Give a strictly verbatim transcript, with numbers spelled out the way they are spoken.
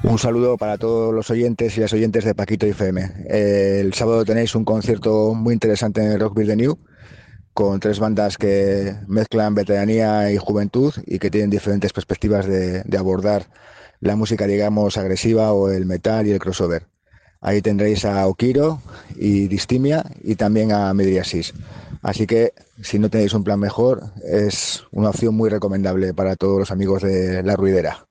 Un saludo para todos los oyentes y las oyentes de Paquito F M. Eh, el sábado tenéis un concierto muy interesante en el Rockville de New, con tres bandas que mezclan veteranía y juventud y que tienen diferentes perspectivas de, de abordar la música, digamos, agresiva o el metal y el crossover. Ahí tendréis a Okiro y Distimia y también a Midriasis. Así que, si no tenéis un plan mejor, es una opción muy recomendable para todos los amigos de La Ruidera.